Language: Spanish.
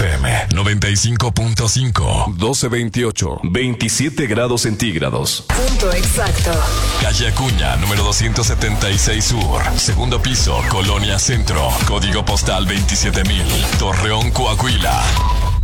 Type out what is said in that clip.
FM 95.5. 1228. 27 grados centígrados. Punto exacto. Calle Acuña, número 276 Sur. Segundo piso, Colonia Centro. Código postal 27000. Torreón, Coahuila.